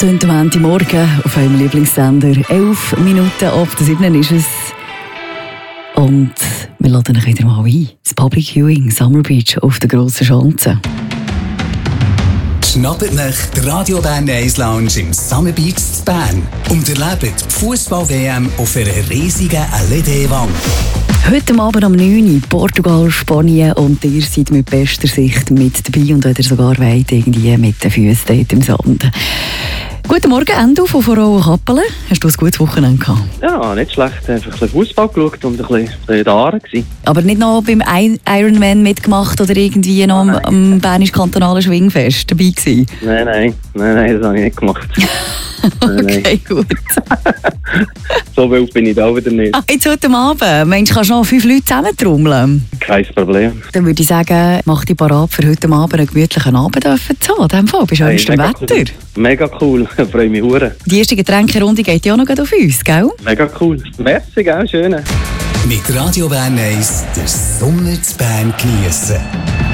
Tönt am Montagmorgen auf eurem Lieblingssender. 11 Minuten ab der 7 ist es. Und wir laden euch wieder mal ein. Das Public Viewing Summer Beach auf der Grossen Schanze. Schnappt euch die Radio Bern 1 Lounge im Summer Beach zu Bern und erlebt die Fußball-WM auf einer riesigen LED-Wand. Heute Abend um 9 Uhr Portugal, Spanien und ihr seid mit bester Sicht mit dabei und wenn ihr sogar wollt, irgendwie mit den Füßen dort im Sand. Guten Morgen, Endo von Vorau Kappelen. Hast du ein gutes Wochenende gehabt? Ja, nicht schlecht. Einfach ein bisschen Fußball geschaut und ein bisschen da gewesen. Aber nicht noch beim Ironman mitgemacht oder irgendwie noch am Bernisch-Kantonalen Schwingfest dabei gewesen? Nein, das habe ich nicht gemacht. Okay, gut. So wild bin ich da wieder nicht. Jetzt heute Abend, meinst du, kannst du noch 5 Leute zusammentrommeln? Kein Problem. Dann würde ich sagen, mach dich parat für heute Abend einen gemütlichen Abend zu haben. In diesem Fall, bei schönstem Wetter. Cool. Mega cool, ich freue mich sehr. Die erste Getränkerunde geht ja auch noch auf uns, gell? Mega cool. Merci, gell? Schön. Mit Radio Bern 1 den Sommer zu Bern geniessen.